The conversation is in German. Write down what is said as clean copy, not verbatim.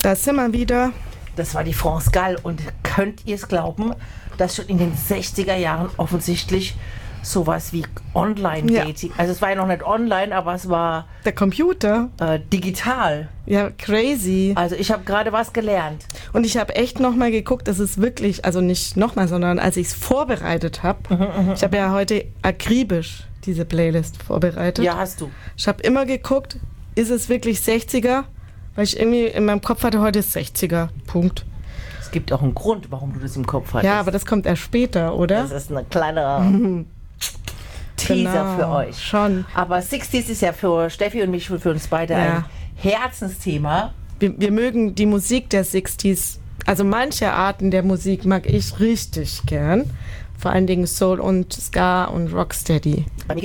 Da sind wir wieder. Das war die France Gall. Und könnt ihr es glauben, dass schon in den 60er Jahren offensichtlich sowas wie Online-Dating, also es war ja noch nicht online, aber es war Der Computer. digital. Ja, crazy. Also ich habe gerade was gelernt. Und ich habe echt nochmal geguckt, das ist wirklich, also nicht nochmal, sondern als ich es vorbereitet habe. Ich habe ja heute akribisch diese Playlist vorbereitet. Ja, hast du. Ich habe immer geguckt, ist es wirklich 60er? Weil ich irgendwie in meinem Kopf hatte, heute ist 60er. Punkt. Es gibt auch einen Grund, warum du das im Kopf hattest. Ja, aber das kommt erst später, oder? Das ist eine kleine Teaser für euch. Schon. Aber 60s ist ja für Steffi und mich, für uns beide ein Herzensthema. Wir mögen die Musik der 60s. Also manche Arten der Musik mag ich richtig gern. Vor allen Dingen Soul und Ska und Rocksteady.